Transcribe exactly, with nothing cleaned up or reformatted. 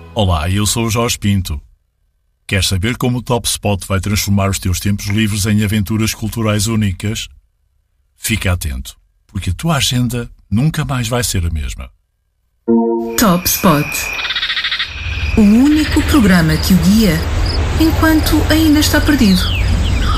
Olá, eu sou o Jorge Pinto. Queres saber como o Top Spot vai transformar os teus tempos livres em aventuras culturais únicas? Fica atento, porque a tua agenda nunca mais vai ser a mesma. Top Spot. O único programa que o guia enquanto ainda está perdido.